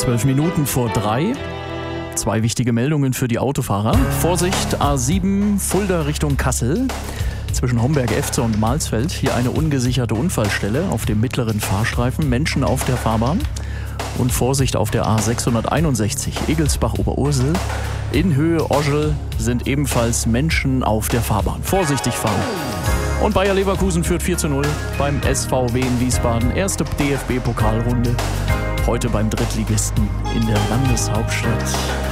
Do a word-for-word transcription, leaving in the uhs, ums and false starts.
Zwölf Minuten vor drei. Zwei wichtige Meldungen für die Autofahrer. Vorsicht, A sieben, Fulda Richtung Kassel. Zwischen Homberg-Efze und Mahlsfeld. Hier eine ungesicherte Unfallstelle auf dem mittleren Fahrstreifen. Menschen auf der Fahrbahn. Und Vorsicht auf der A sechshunderteinundsechzig, Egelsbach-Oberursel. In Höhe Oschel sind ebenfalls Menschen auf der Fahrbahn. Vorsichtig fahren. Und Bayer Leverkusen führt vier zu null beim S V W in Wiesbaden. Erste D F B-Pokalrunde. Heute beim Drittligisten in der Landeshauptstadt.